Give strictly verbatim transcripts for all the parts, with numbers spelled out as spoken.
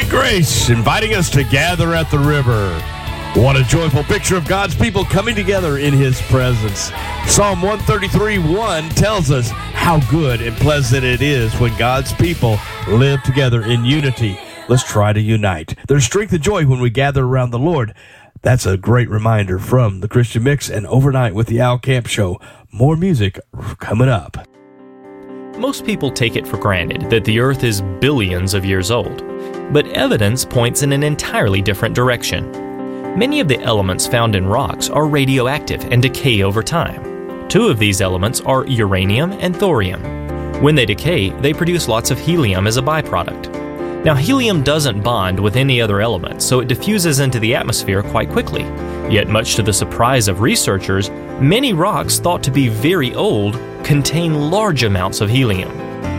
Great Grace, inviting us to gather at the river. What a joyful picture of God's people coming together in His presence. Psalm one thirty-three one tells us how good and pleasant it is when God's people live together in unity. Let's try to unite. There's strength and joy when we gather around the Lord. That's a great reminder from the Christian Mix and Overnight with the Al Camp Show. More music coming up. Most people take it for granted that the Earth is billions of years old, but evidence points in an entirely different direction. Many of the elements found in rocks are radioactive and decay over time. Two of these elements are uranium and thorium. When they decay, they produce lots of helium as a byproduct. Now, helium doesn't bond with any other element, so it diffuses into the atmosphere quite quickly. Yet, much to the surprise of researchers, many rocks thought to be very old contain large amounts of helium.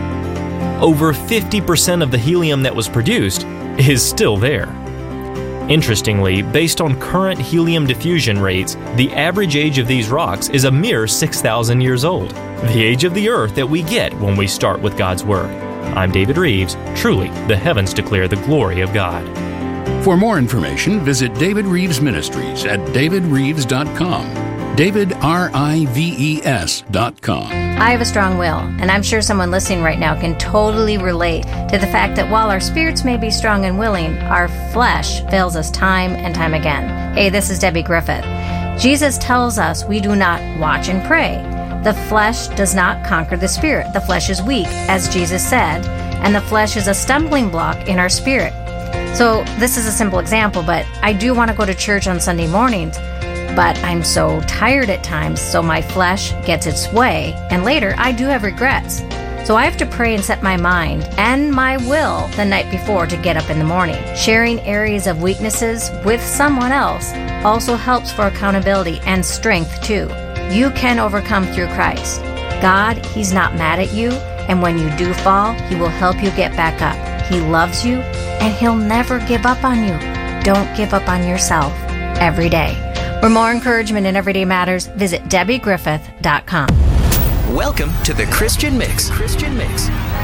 Over fifty percent of the helium that was produced is still there. Interestingly, based on current helium diffusion rates, the average age of these rocks is a mere six thousand years old, the age of the Earth that we get when we start with God's Word. I'm David Reeves. Truly, the heavens declare the glory of God. For more information, visit David Reeves Ministries at david reeves dot com. David, R I V E S dot com. I have a strong will, and I'm sure someone listening right now can totally relate to the fact that while our spirits may be strong and willing, our flesh fails us time and time again. Hey, this is Debbie Griffith. Jesus tells us we do not watch and pray. The flesh does not conquer the spirit. The flesh is weak, as Jesus said, and the flesh is a stumbling block in our spirit. So this is a simple example, but I do want to go to church on Sunday mornings, but I'm so tired at times, so my flesh gets its way, and later I do have regrets. So I have to pray and set my mind and my will the night before to get up in the morning. Sharing areas of weaknesses with someone else also helps for accountability and strength too. You can overcome through Christ. God, He's not mad at you, and when you do fall, He will help you get back up. He loves you, and He'll never give up on you. Don't give up on yourself every day. For more encouragement in Everyday Matters, visit debbie griffith dot com. Welcome to the Christian Mix. Christian Mix.